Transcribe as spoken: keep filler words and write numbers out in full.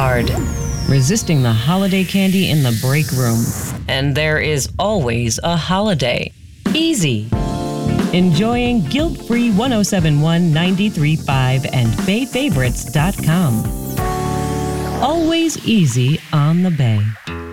hard. Resisting the holiday candy in the break room. And there is always a holiday. Easy. Enjoying guilt-free one oh seven one, ninety-three point five and bay favorites dot com. Always easy on the Bay.